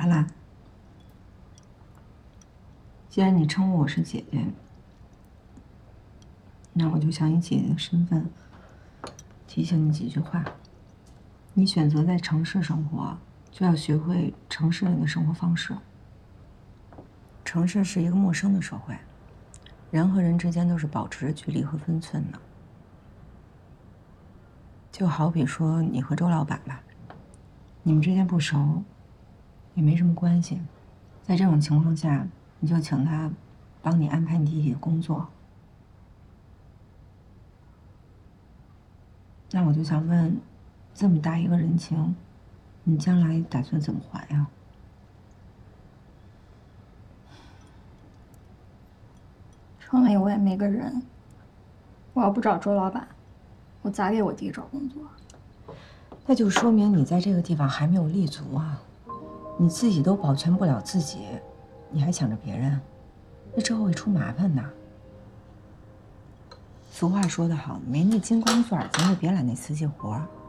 来了。既然你称呼我是姐姐，那我就想以姐姐的身份提醒你几句话。你选择在城市生活，就要学会城市人的生活方式。城市是一个陌生的社会，人和人之间都是保持着距离和分寸的。就好比说你和周老板吧，你们之间不熟，也没什么关系。在这种情况下，你就请他帮你安排你弟弟的工作。那我就想问，这么大一个人情，你将来打算怎么还呀？ 城里我也没个人，我要不找周老板，我咋给我弟找工作？ 那就说明你在这个地方还没有立足啊！你自己都保全不了自己，你还想着别人，那之后会出麻烦的。俗话说得好，没那金刚钻，咱就别揽那瓷器活。